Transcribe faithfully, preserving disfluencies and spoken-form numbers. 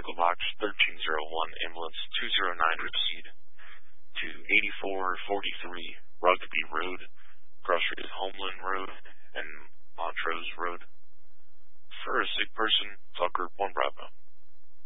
Medical Box thirteen oh one, Ambulance two oh nine, proceed to eighty-four forty-three Rugby Road, cross street Homeland Road and Montrose Road. For a sick person, call Group one Bravo.